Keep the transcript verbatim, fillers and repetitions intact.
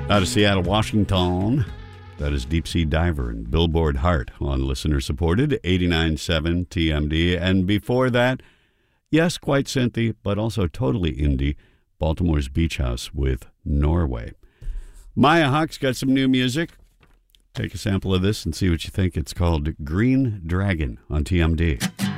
Out of Seattle, Washington, that is Deep Sea Diver and Billboard Heart on listener-supported eighty-nine point seven T M D. And before that, yes, quite synthy, but also totally indie, Baltimore's Beach House with Norway. Maya Hawke's got some new music. Take a sample of this and see what you think. It's called Green Dragon on T M D.